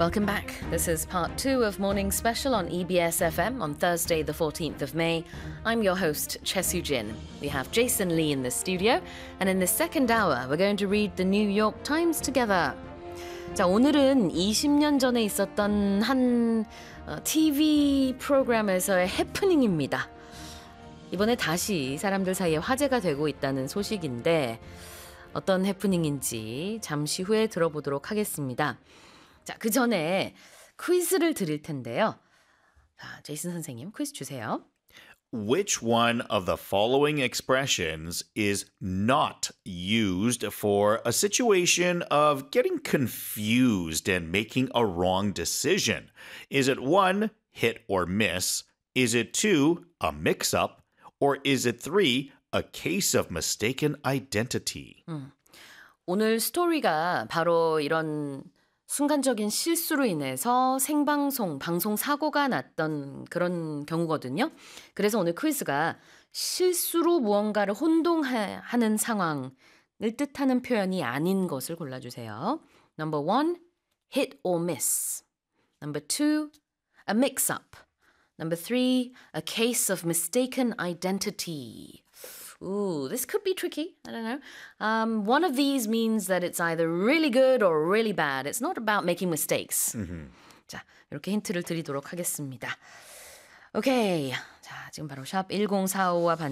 Welcome back. This is part 2 of Morning Special on EBS FM on Thursday, the 14th of May. I'm your host, Choi Soo-jin. We have Jason Lee in the studio, and in the second hour, we're going to read the New York Times together. 자, 오늘은 20년 전에 있었던 한 TV 프로그램에서의 해프닝입니다. 이번에 다시 사람들 사이에 화제가 되고 있다는 소식인데 어떤 해프닝인지 잠시 후에 들어보도록 하겠습니다. 자, 그 전에 퀴즈를 드릴 텐데요. 자, 제이슨 선생님 퀴즈 주세요. Which one of the following expressions is not used for a situation of getting confused and making a wrong decision? Is it 1, hit or miss? Is it 2, a mix-up? Or is it 3, a case of mistaken identity? 오늘 스토리가 바로 이런 순간적인 실수로 인해서 생방송, 방송 사고가 났던 그런 경우거든요. 그래서 오늘 퀴즈가 실수로 무언가를 혼동하는 상황을 뜻하는 표현이 아닌 것을 골라주세요. Number 1, hit or miss. Number 2, a mix-up. Number 3, a case of mistaken identity. Ooh, this could be tricky. I don't know. One of these means that it's either really good or really bad. It's not about making mistakes. 자, 이렇게 힌트를 드리도록 하겠습니다. 오케이. 자, 지금 바로 샵 1045와